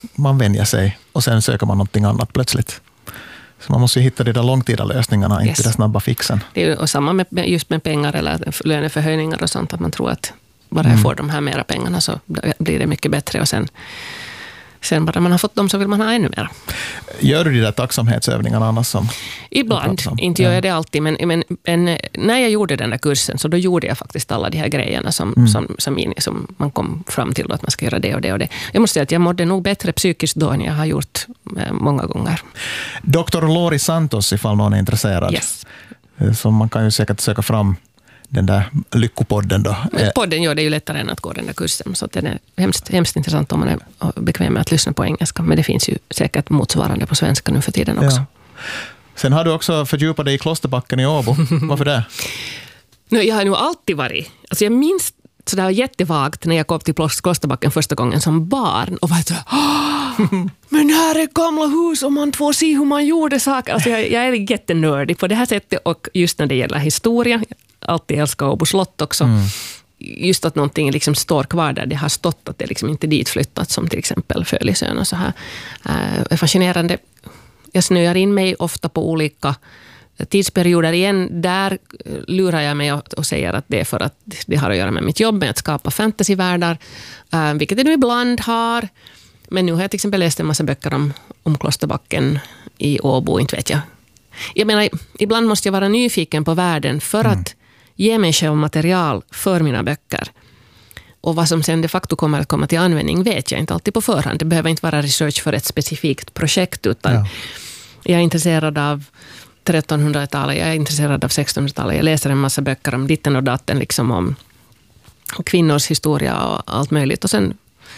man vänjer sig och sen söker man någonting annat plötsligt. Så man måste ju hitta de där långtida lösningarna, inte den snabba fixen. Det är ju samma med, just med pengar eller löneförhöjningar och sånt, att man tror att bara jag får de här mera pengarna så blir det mycket bättre, och sen bara man har fått dem så vill man ha ännu mer. Gör du de där tacksamhetsövningarna annars som? Ibland, inte gör jag det alltid, men när jag gjorde den där kursen så då gjorde jag faktiskt alla de här grejerna som man kom fram till att man ska göra det och det och det. Jag måste säga att jag mådde nog bättre psykiskt då än jag har gjort många gånger. Dr. Lori Santos, ifall någon är intresserad. Yes. Så man kan ju säkert söka fram den där lyckopodden då. Podden gör det ju lättare än att gå den där kursen, så att det är hemskt intressant om man är bekväm med att lyssna på engelska, men det finns ju säkert motsvarande på svenska nu för tiden också. Ja. Sen har du också fördjupat dig i Klosterbacken i Åbo. Varför det? Jag har nog alltid varit, alltså jag minns sådär jättevagt när jag kom till Klosterbacken första gången som barn och var sådär, men här är gamla hus och man får se hur man gjorde saker. Alltså jag är jättenördig på det här sättet, och just när det gäller historia, alltid älskar Åbo slott också. Just att någonting liksom står kvar där det har stått, att det liksom inte dit flyttat, som till exempel Fölisön och så här. Är fascinerande. Jag snöar in mig ofta på olika tidsperioder igen. Där lurar jag mig och säger att det är för att det har att göra med mitt jobb med att skapa fantasyvärldar, vilket det nu ibland har. Men nu har jag till exempel läst en massa böcker om Klosterbacken i Åbo, inte vet jag. Jag menar, ibland måste jag vara nyfiken på världen för att ge mig själv material för mina böcker. Och vad som sen de facto kommer att komma till användning vet jag inte alltid på förhand. Det behöver inte vara research för ett specifikt projekt, utan jag är intresserad av 1300-talet, jag är intresserad av 1600-talet. Jag läser en massa böcker om ditten och datten, liksom om kvinnors historia och allt möjligt. Och sen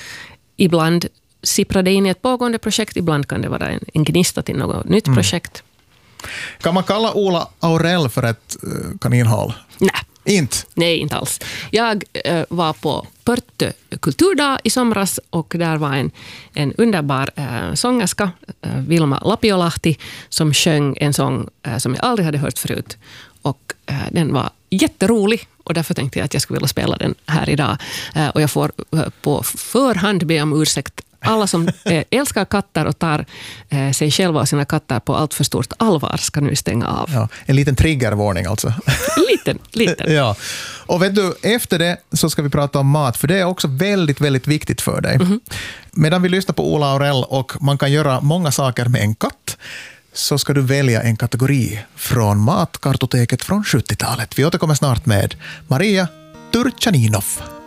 ibland sipprar det in i ett pågående projekt, ibland kan det vara en gnista till något nytt projekt. Kan man kalla Ola Aurell för ett kaninhål? Nej. Inte? Nej, inte alls. Jag var på Pörtö kulturdag i somras, och där var en underbar sångerska, Vilma Lapiolahti, som sjöng en sång som jag aldrig hade hört förut. Och den var jätterolig, och därför tänkte jag att jag skulle vilja spela den här idag. Och jag får på förhand be om ursäkt alla som älskar katter och tar sig själva och sina katter på allt för stort allvar ska nu stänga av. Ja, en liten triggervarning alltså. Liten. Ja. Och vet du, efter det så ska vi prata om mat, för det är också väldigt, väldigt viktigt för dig. Medan vi lyssnar på Ola Aurell och man kan göra många saker med en katt, så ska du välja en kategori från matkartoteket från 70-talet. Vi återkommer snart med Maria Turchaninov.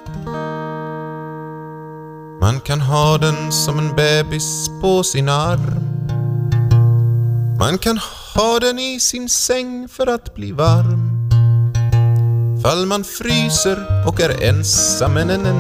Man kan ha den som en bebis på sin arm. Man kan ha den i sin säng för att bli varm. Fall man fryser och är ensam